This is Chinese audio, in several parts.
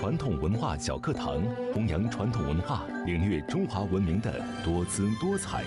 传统文化小课堂，弘扬传统文化，领略中华文明的多姿多彩。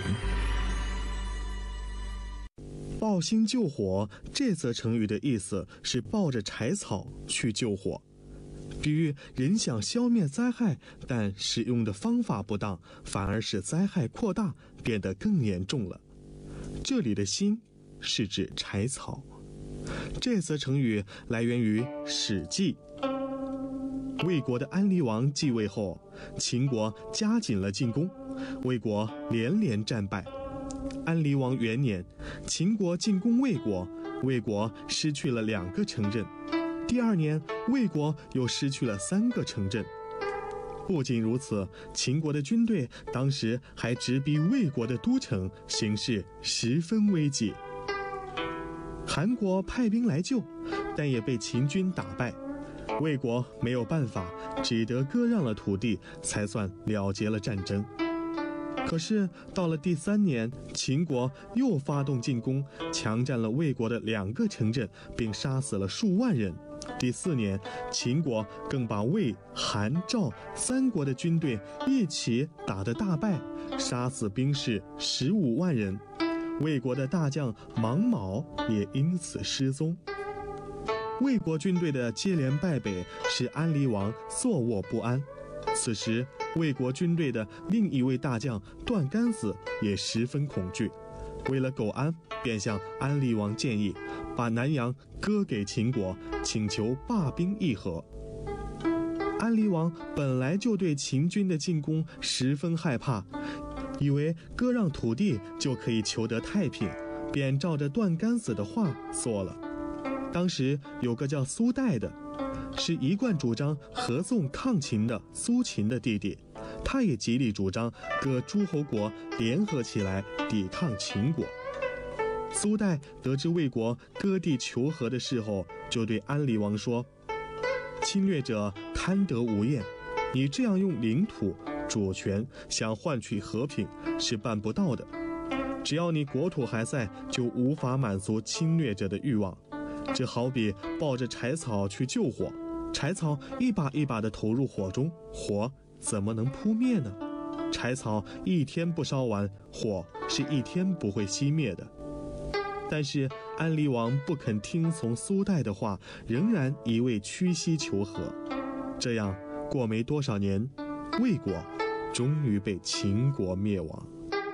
抱薪救火这则成语的意思是抱着柴草去救火，比喻人想消灭灾害，但使用的方法不当，反而使灾害扩大，变得更严重了。这里的薪是指柴草。这则成语来源于《史记》。魏国的安黎王继位后，秦国加紧了进攻，魏国连连战败。安黎王元年，秦国进攻魏国，魏国失去了2个城镇。第2年，魏国又失去了3个城镇。不仅如此，秦国的军队当时还直逼魏国的都城，形势十分危急。韩国派兵来救，但也被秦军打败。魏国没有办法，只得割让了土地，才算了结了战争。可是到了第3年，秦国又发动进攻，强占了魏国的2个城镇，并杀死了数万人。第4年，秦国更把魏、韩、赵3国的军队一起打得大败，杀死兵士15万人。魏国的大将芒卯也因此失踪。魏国军队的接连败北，使安黎王坐卧不安。此时，魏国军队的另一位大将段干子也十分恐惧，为了苟安，便向安黎王建议把南阳割给秦国，请求罢兵议和。安黎王本来就对秦军的进攻十分害怕，以为割让土地就可以求得太平，便照着段干子的话做了。当时有个叫苏代的，是一贯主张合纵抗秦的苏秦的弟弟，他也极力主张各诸侯国联合起来抵抗秦国。苏代得知魏国割地求和的事后，就对安黎王说：侵略者贪得无厌，你这样用领土主权想换取和平是办不到的。只要你国土还在，就无法满足侵略者的欲望。这好比抱着柴草去救火，柴草一把一把地投入火中，火怎么能扑灭呢？柴草一天不烧完，火是一天不会熄灭的。但是安黎王不肯听从苏代的话，仍然一味屈膝求和。这样过没多少年，魏国终于被秦国灭亡。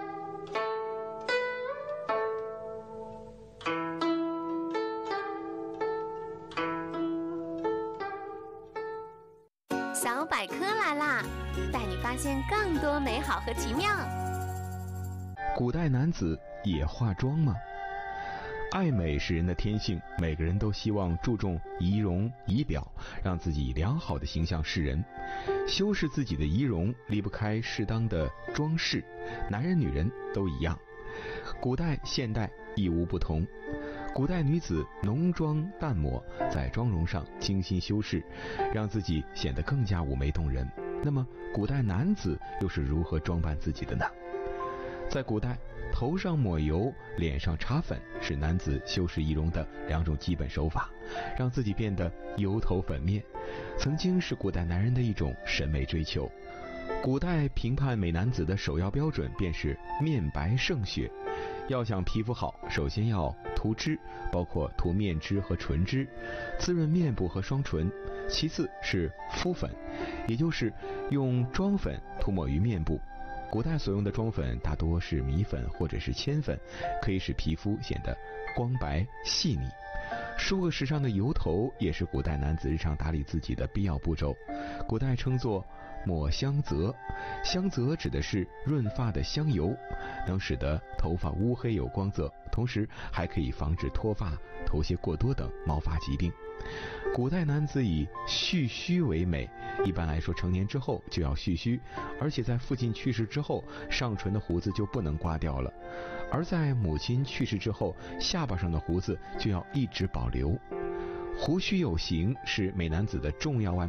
小百科来啦，带你发现更多美好和奇妙。 古代男子也化妆吗？爱美是人的天性，每个人都希望注重仪容仪表，让自己以良好的形象示人。修饰自己的仪容离不开适当的装饰，男人女人都一样，古代现代亦无不同。古代女子浓妆淡抹，在妆容上精心修饰，让自己显得更加妩媚动人。那么古代男子又是如何装扮自己的呢？在古代，头上抹油，脸上擦粉，是男子修饰仪容的2种基本手法，让自己变得油头粉面，曾经是古代男人的一种审美追求。古代评判美男子的首要标准便是面白胜雪。要想皮肤好，首先要涂脂，包括涂面脂和唇脂，滋润面部和双唇。其次是敷粉，也就是用妆粉涂抹于面部。古代所用的妆粉大多是米粉或者是铅粉，可以使皮肤显得光白细腻。梳个时尚的油头也是古代男子日常打理自己的必要步骤，古代称作抹香泽。香泽指的是润发的香油，能使得头发乌黑有光泽，同时还可以防止脱发、头屑过多等毛发疾病。古代男子以蓄须为美，一般来说成年之后就要蓄须，而且在父亲去世之后，上唇的胡子就不能刮掉了，而在母亲去世之后，下巴上的胡子就要一直保留。胡须有型是美男子的重要外